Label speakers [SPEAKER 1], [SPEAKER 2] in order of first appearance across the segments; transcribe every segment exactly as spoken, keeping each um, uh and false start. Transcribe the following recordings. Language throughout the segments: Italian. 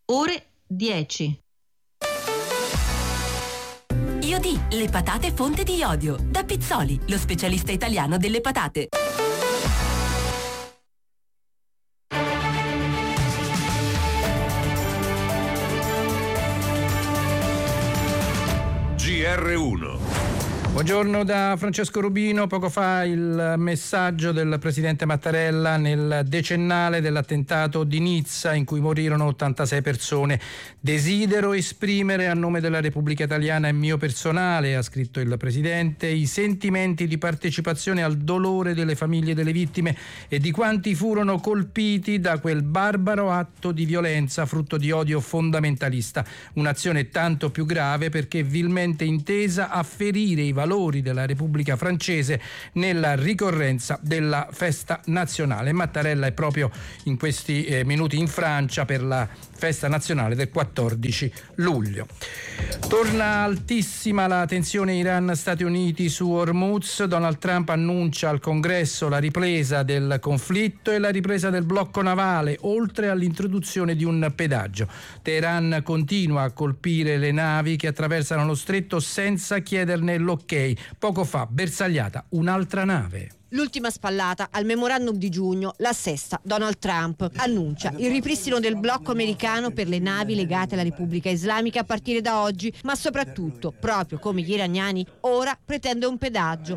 [SPEAKER 1] ore dieci.
[SPEAKER 2] Iodi, le patate fonte di iodio. Da Pizzoli, lo specialista italiano delle patate.
[SPEAKER 3] G R uno.
[SPEAKER 4] Buongiorno da Francesco Rubino. Poco fa il messaggio del presidente Mattarella nel decennale dell'attentato di Nizza in cui morirono ottantasei persone. Desidero esprimere a nome della Repubblica Italiana e mio personale, ha scritto il presidente, i sentimenti di partecipazione al dolore delle famiglie delle vittime e di quanti furono colpiti da quel barbaro atto di violenza frutto di odio fondamentalista. Un'azione tanto più grave perché vilmente intesa a ferire i valori della Repubblica Francese nella ricorrenza della festa nazionale. Mattarella è proprio in questi eh, minuti in Francia per la festa nazionale del quattordici luglio. Torna altissima la tensione Iran-Stati Uniti su Hormuz. Donald Trump annuncia al Congresso la ripresa del conflitto e la ripresa del blocco navale, oltre all'introduzione di un pedaggio. Teheran continua a colpire le navi che attraversano lo stretto senza chiederne l'ok. Poco fa bersagliata un'altra nave.
[SPEAKER 5] L'ultima spallata al memorandum di giugno l'assesta Donald Trump. Annuncia il ripristino del blocco americano per le navi legate alla Repubblica Islamica a partire da oggi, ma soprattutto, proprio come gli iraniani, ora pretende un pedaggio.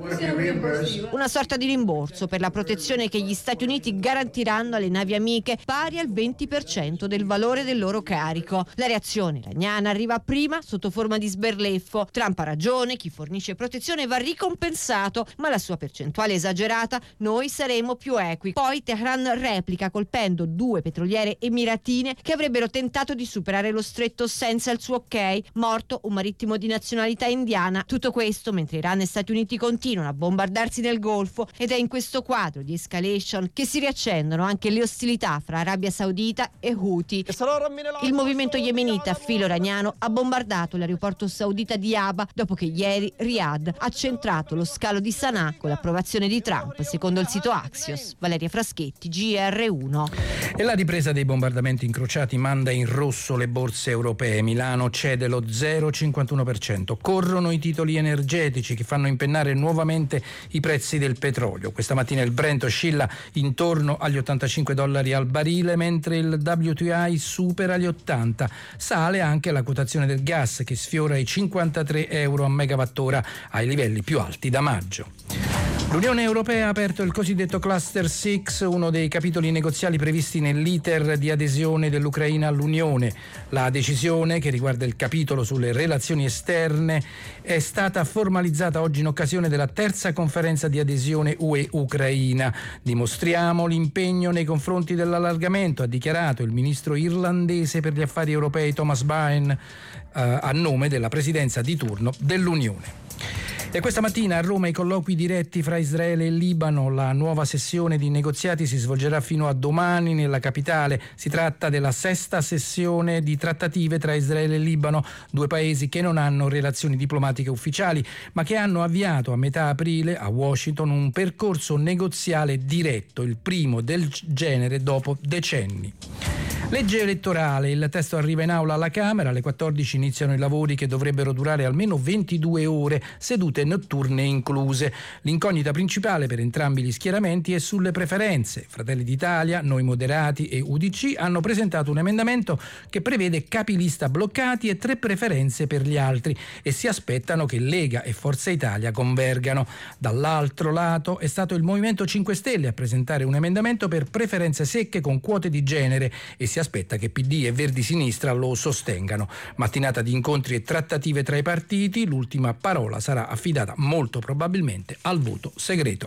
[SPEAKER 5] Una sorta di rimborso per la protezione che gli Stati Uniti garantiranno alle navi amiche, pari al venti per cento del valore del loro carico. La reazione iraniana arriva prima sotto forma di sberleffo. Trump ha ragione, chi fornisce protezione va ricompensato, ma la sua percentuale esagerata noi saremo più equi. Poi Teheran replica colpendo due petroliere emiratine che avrebbero tentato di superare lo stretto senza il suo ok, morto un marittimo di nazionalità indiana. Tutto questo mentre Iran e Stati Uniti continuano a bombardarsi nel Golfo, ed è in questo quadro di escalation che si riaccendono anche le ostilità fra Arabia Saudita e Houthi. Il movimento yemenita a filo iraniano ha bombardato l'aeroporto saudita di Aba dopo che ieri Riyadh ha centrato lo scalo di Sana'a con l'approvazione di Trump, secondo il sito Axios. Valeria Fraschetti, G R uno.
[SPEAKER 4] E la ripresa dei bombardamenti incrociati manda in rosso le borse europee. Milano cede lo zero virgola cinquantuno per cento. Corrono i titoli energetici che fanno impennare nuovamente i prezzi del petrolio. Questa mattina il Brent oscilla intorno agli ottantacinque dollari al barile, mentre il W T I supera gli ottanta. Sale anche la quotazione del gas che sfiora i cinquantatré euro a megawattora, ai livelli più alti da maggio. L'Unione Europea ha aperto il cosiddetto Cluster sei, uno dei capitoli negoziali previsti nell'iter di adesione dell'Ucraina all'Unione. La decisione, che riguarda il capitolo sulle relazioni esterne, è stata formalizzata oggi in occasione della terza conferenza di adesione U E-Ucraina. Dimostriamo l'impegno nei confronti dell'allargamento, ha dichiarato il ministro irlandese per gli affari europei Thomas Byrne eh, a nome della presidenza di turno dell'Unione. E questa mattina a Roma i colloqui diretti fra Israele e Libano. La nuova sessione di negoziati si svolgerà fino a domani nella capitale. Si tratta della sesta sessione di trattative tra Israele e Libano, due paesi che non hanno relazioni diplomatiche ufficiali, ma che hanno avviato a metà aprile a Washington un percorso negoziale diretto, il primo del genere dopo decenni. Legge elettorale, il testo arriva in aula alla Camera, alle quattordici iniziano i lavori che dovrebbero durare almeno ventidue ore, sedute notturne incluse. L'incognita principale per entrambi gli schieramenti è sulle preferenze. Fratelli d'Italia, Noi Moderati e U D C hanno presentato un emendamento che prevede capilista bloccati e tre preferenze per gli altri e si aspettano che Lega e Forza Italia convergano. Dall'altro lato è stato il Movimento cinque Stelle a presentare un emendamento per preferenze secche con quote di genere e si aspetta che P D e Verdi Sinistra lo sostengano. Mattinata di incontri e trattative tra i partiti, l'ultima parola sarà affidata molto probabilmente al voto segreto.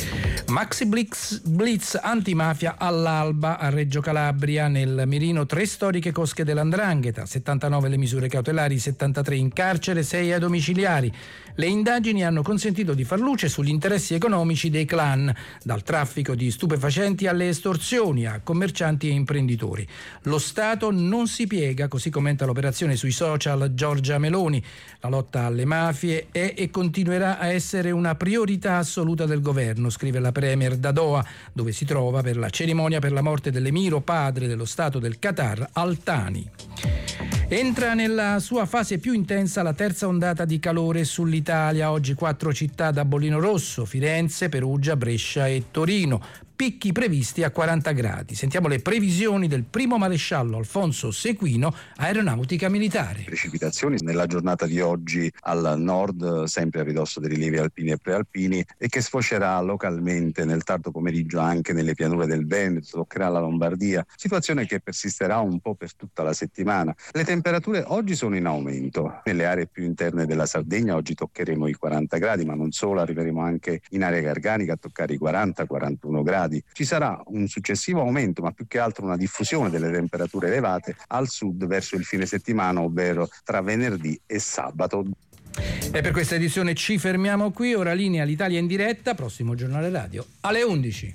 [SPEAKER 4] Maxi Blitz, blitz antimafia all'alba a Reggio Calabria, nel mirino tre storiche cosche dell''ndrangheta, settantanove le misure cautelari, settantatré in carcere, sei ai domiciliari. Le indagini hanno consentito di far luce sugli interessi economici dei clan, dal traffico di stupefacenti alle estorsioni a commercianti e imprenditori. Lo Stato non si piega, così commenta l'operazione sui social Giorgia Meloni. La lotta alle mafie è e continuerà a essere una priorità assoluta del governo. governo, scrive la premier da Doha, dove si trova per la cerimonia per la morte dell'emiro padre dello Stato del Qatar, Al Thani. Entra nella sua fase più intensa la terza ondata di calore sull'Italia. Oggi quattro città da bollino rosso: Firenze, Perugia, Brescia e Torino. Picchi previsti a quaranta gradi. Sentiamo le previsioni del primo maresciallo Alfonso Sequino, Aeronautica Militare.
[SPEAKER 1] Precipitazioni nella giornata di oggi al nord, sempre a ridosso dei rilievi alpini e prealpini, e che sfocerà localmente nel tardo pomeriggio anche nelle pianure del Veneto, toccherà la Lombardia, situazione che persisterà un po' per tutta la settimana. Le temperature oggi sono in aumento. Nelle aree più interne della Sardegna oggi toccheremo i quaranta gradi, ma non solo, arriveremo anche in area garganica a toccare i quaranta quarantuno gradi. Ci sarà un successivo aumento, ma più che altro una diffusione delle temperature elevate al sud verso il fine settimana, ovvero tra venerdì e sabato.
[SPEAKER 4] E per questa edizione ci fermiamo qui. Ora linea l'Italia in diretta, prossimo giornale radio alle undici.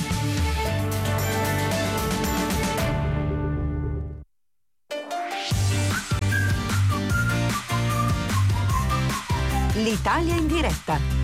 [SPEAKER 2] L'Italia in diretta.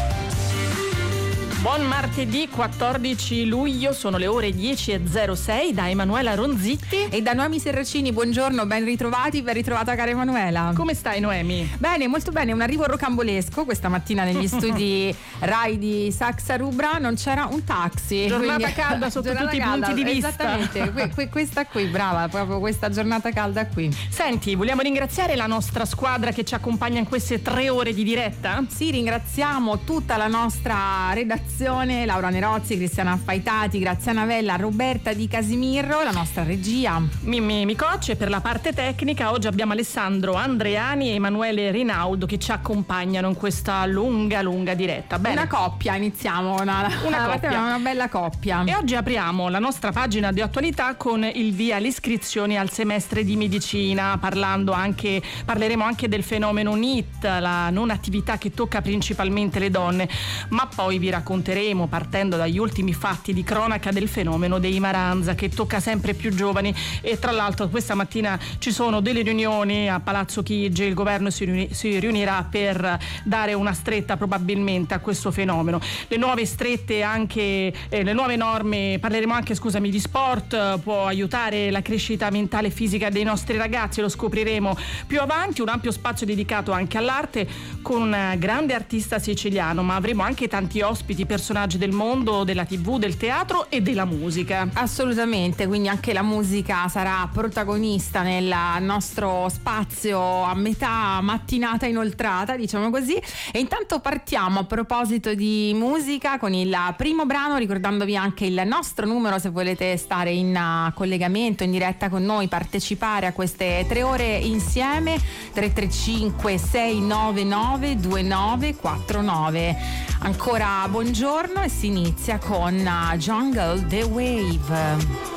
[SPEAKER 3] Buon martedì quattordici luglio, sono le ore dieci e zero sei, da Emanuela Ronzitti
[SPEAKER 6] e da Noemi Serracini. Buongiorno, ben ritrovati, ben ritrovata cara Emanuela.
[SPEAKER 3] Come stai, Noemi?
[SPEAKER 6] Bene, molto bene, un arrivo rocambolesco questa mattina negli studi Rai di Saxa Rubra, non c'era un taxi.
[SPEAKER 3] Giornata
[SPEAKER 6] quindi...
[SPEAKER 3] calda sotto giornata tutti calda, i punti di vista.
[SPEAKER 6] Esattamente, que- que- questa qui, brava, proprio questa giornata calda qui.
[SPEAKER 3] Senti, vogliamo ringraziare la nostra squadra che ci accompagna in queste tre ore di diretta?
[SPEAKER 6] Sì, ringraziamo tutta la nostra redazione, Laura Nerozzi, Cristiana Faitati, Graziana Vella, Roberta Di Casimirro, la nostra regia
[SPEAKER 3] Mimmi Micocce. Per la parte tecnica oggi abbiamo Alessandro Andreani e Emanuele Rinaldo che ci accompagnano in questa lunga lunga diretta. Bene.
[SPEAKER 6] Una coppia, iniziamo una,
[SPEAKER 3] una, coppia.
[SPEAKER 6] una bella coppia.
[SPEAKER 3] E oggi apriamo la nostra pagina di attualità con il via alle iscrizioni al semestre di medicina, parlando anche parleremo anche del fenomeno N I T, la non attività che tocca principalmente le donne, ma poi vi racconteremo, partendo dagli ultimi fatti di cronaca, del fenomeno dei Maranza che tocca sempre più giovani. E tra l'altro questa mattina ci sono delle riunioni a Palazzo Chigi, il governo si, riuni- si riunirà per dare una stretta probabilmente a questo fenomeno. Le nuove strette anche, eh, le nuove norme, parleremo anche scusami di sport, può aiutare la crescita mentale e fisica dei nostri ragazzi, lo scopriremo più avanti. Un ampio spazio dedicato anche all'arte con un grande artista siciliano, ma avremo anche tanti ospiti, personaggi del mondo della tivù, del teatro e della musica.
[SPEAKER 6] Assolutamente, quindi anche la musica sarà protagonista nel nostro spazio a metà mattinata inoltrata, diciamo così. E intanto partiamo, a proposito di musica, con il primo brano, ricordandovi anche il nostro numero se volete stare in collegamento, in diretta con noi, partecipare a queste tre ore insieme: tre tre cinque sei nove nove due nove quattro nove. Ancora buongiorno e si inizia con Jungle The Wave.